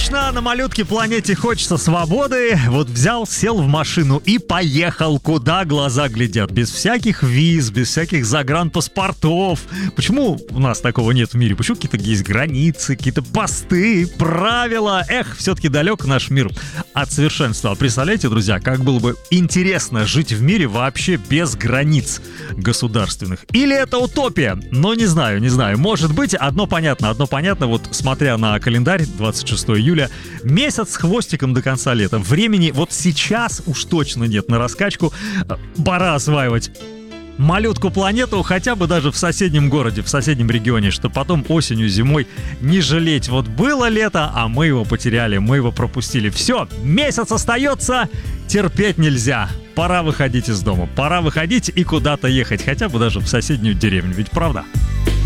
Точно, на малютке планете хочется свободы. Вот взял, сел в машину и поехал, куда глаза глядят. Без всяких виз, без всяких загранпаспортов. Почему у нас такого нет в мире? Почему какие-то есть границы, какие-то посты, правила? Все-таки далек наш мир от совершенства. Представляете, друзья, как было бы интересно жить в мире вообще без границ государственных? Или это утопия? Но не знаю. Может быть, одно понятно. Вот смотря на календарь, 26 июля, месяц с хвостиком до конца лета. Времени вот сейчас уж точно нет на раскачку. Пора осваивать малютку-планету хотя бы даже в соседнем городе, в соседнем регионе, чтобы потом осенью, зимой не жалеть. Вот было лето, а мы его потеряли, мы его пропустили. Все, месяц остается, терпеть нельзя. Пора выходить из дома, пора выходить и куда-то ехать, хотя бы даже в соседнюю деревню, ведь правда?